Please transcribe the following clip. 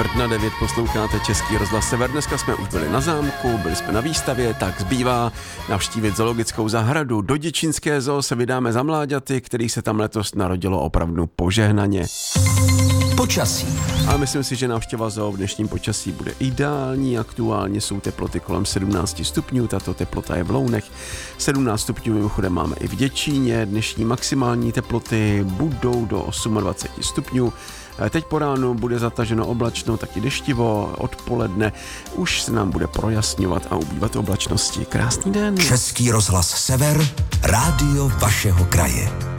8:45 posloucháte Český rozhlas Sever. Dneska jsme už byli na zámku, byli jsme na výstavě, tak zbývá navštívit zoologickou zahradu. Do Děčínské zoo se vydáme za mláďaty, který se tam letos narodilo opravdu požehnaně. Počasí. A myslím si, že návštěva zoo v dnešním počasí bude ideální. Aktuálně jsou teploty kolem 17 stupňů, tato teplota je v Lounech. 17 stupňů mimochodem máme i v Děčíně. Dnešní maximální teploty budou do 28 stupňů. Teď po ránu bude zataženo oblačno, taky deštivo, odpoledne už se nám bude projasňovat a ubývat oblačnosti. Krásný den. Český rozhlas Sever, rádio vašeho kraje.